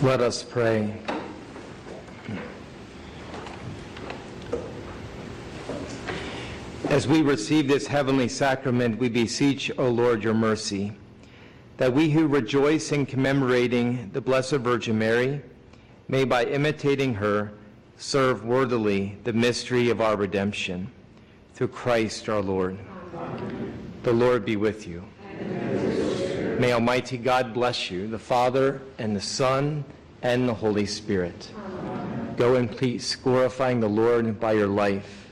Let us pray. As we receive this heavenly sacrament, we beseech, O Lord, your mercy, that we who rejoice in commemorating the Blessed Virgin Mary may, by imitating her, serve worthily the mystery of our redemption. Through Christ our Lord. Amen. The Lord be with you. May Almighty God bless you, the Father, and the Son, and the Holy Spirit. Amen. Go in peace, glorifying the Lord by your life.